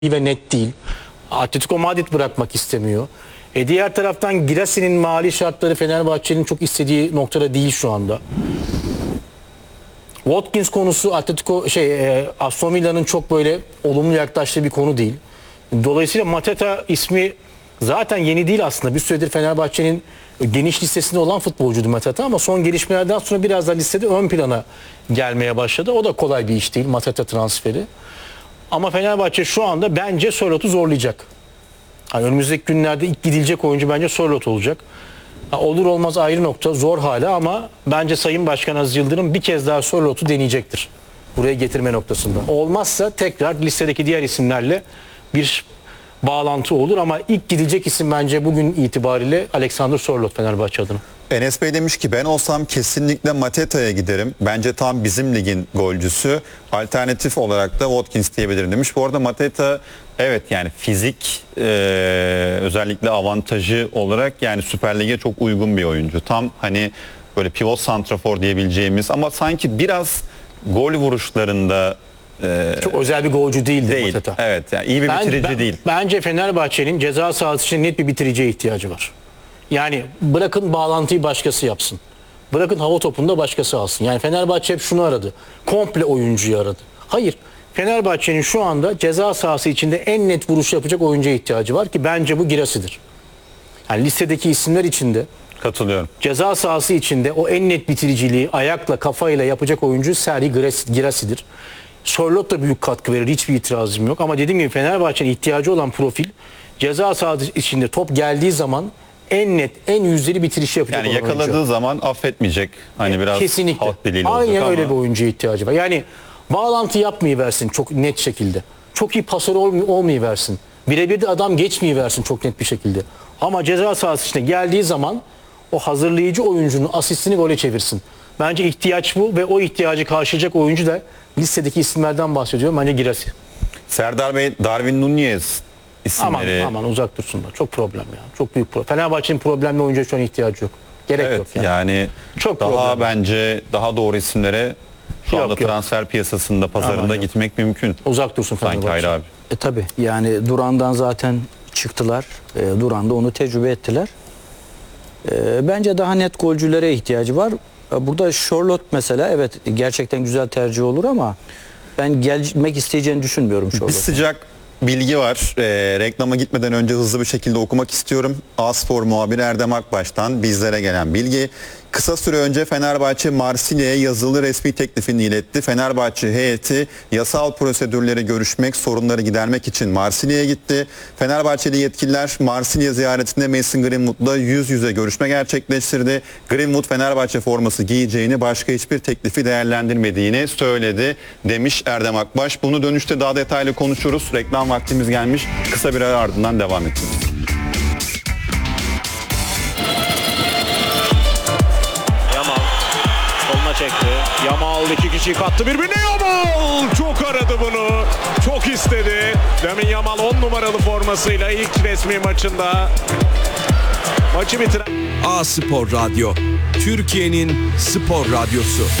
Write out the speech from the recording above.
ve net değil. Atletico Madrid bırakmak istemiyor. Diğer taraftan Girassi'nin mali şartları Fenerbahçe'nin çok istediği noktada değil şu anda. Watkins konusu Aston Villa'nın çok böyle olumlu yaklaştığı bir konu değil. Dolayısıyla Mateta ismi zaten yeni değil aslında. Bir süredir Fenerbahçe'nin geniş listesinde olan futbolcuydu Mateta ama son gelişmelerden sonra biraz da listede ön plana gelmeye başladı. O da kolay bir iş değil Mateta transferi. Ama Fenerbahçe şu anda bence Sörlot'u zorlayacak. Yani önümüzdeki günlerde ilk gidilecek oyuncu bence Sörlot olacak. Olur olmaz ayrı nokta, zor hala ama bence Sayın Başkan Aziz Yıldırım bir kez daha Sörlot'u deneyecektir. Buraya getirme noktasında. Olmazsa tekrar listedeki diğer isimlerle bir bağlantı olur ama ilk gidilecek isim bence bugün itibariyle Alexander Sörlot Fenerbahçe adına. Enes Bey demiş ki ben olsam kesinlikle Mateta'ya giderim. Bence tam bizim ligin golcüsü. Alternatif olarak da Watkins diyebilirim demiş. Bu arada Mateta evet yani fizik özellikle avantajı olarak yani Süper Lig'e çok uygun bir oyuncu. Tam hani böyle pivot santrafor diyebileceğimiz ama sanki biraz gol vuruşlarında çok özel bir golcü değil. Mateta. Evet yani iyi bir bitirici değil. Bence Fenerbahçe'nin ceza sahası için net bir bitiriciye ihtiyacı var. Yani bırakın bağlantıyı başkası yapsın. Bırakın hava topunda başkası alsın. Yani Fenerbahçe hep şunu aradı. Komple oyuncuyu aradı. Hayır. Fenerbahçe'nin şu anda ceza sahası içinde en net vuruş yapacak oyuncuya ihtiyacı var ki bence bu Girassi'dir. Yani listedeki isimler içinde katılıyorum. Ceza sahası içinde o en net bitiriciliği ayakla kafayla yapacak oyuncu Sergi Girassi'dir. Sörlot da büyük katkı verir. Hiçbir itirazım yok. Ama dediğim gibi Fenerbahçe'nin ihtiyacı olan profil ceza sahası içinde top geldiği zaman en net, en yüzdeli bitirişi yapacak yani yakaladığı oyuncu. Zaman affetmeyecek. Hani biraz kesinlikle. halk diliyle Aynen öyle ama bir oyuncuya ihtiyacı var. Yani bağlantı yapmayıversin çok net şekilde. Çok iyi pasör olmayıversin. Birebir de adam geçmeyiversin çok net bir şekilde. Ama ceza sahası içine geldiği zaman o hazırlayıcı oyuncunun asistini gole çevirsin. Bence ihtiyaç bu ve o ihtiyacı karşılayacak oyuncu da listedeki isimlerden bahsediyorum. Bence Girassi. Serdar Bey, Darwin Nunez isimleri. Aman uzak dursunlar. Çok problem ya. Çok büyük problem. Fenerbahçe'nin problemli oyuncuya şu an ihtiyacı yok. Gerek evet, yok yani. Yani çok daha problem. bence daha doğru isimlere şu anda yok. transfer piyasasında, pazarında gitmek mümkün. Uzak dursun sanki Hayri abi. Tabii yani Duran'dan zaten çıktılar. Duran'da onu tecrübe ettiler. Bence daha net golcülere ihtiyacı var. Burada Sörlot mesela evet gerçekten güzel tercih olur ama ben gelmek isteyeceğini düşünmüyorum Sörlot'un. Bir sıcak bilgi var. Reklama gitmeden önce hızlı bir şekilde okumak istiyorum. A-Spor muhabiri Erdem Akbaş'tan bizlere gelen bilgi. Kısa süre önce Fenerbahçe Marsilya'ya yazılı resmi teklifini iletti. Fenerbahçe heyeti yasal prosedürleri görüşmek, sorunları gidermek için Marsilya'ya gitti. Fenerbahçeli yetkililer Marsilya ziyaretinde Mason Greenwood'la yüz yüze görüşme gerçekleştirdi. Greenwood Fenerbahçe forması giyeceğini, başka hiçbir teklifi değerlendirmediğini söyledi demiş Erdem Akbaş. Bunu dönüşte daha detaylı konuşuruz. Reklam vaktimiz gelmiş. Kısa bir ara ardından devam edeceğiz. Çekti. Yamal iki kişiyi kattı birbirine. Yamal çok aradı bunu. Çok istedi. Lamine Yamal 10 numaralı formasıyla ilk resmi maçında maçı bitiren. A-Spor Radyo, Türkiye'nin spor radyosu.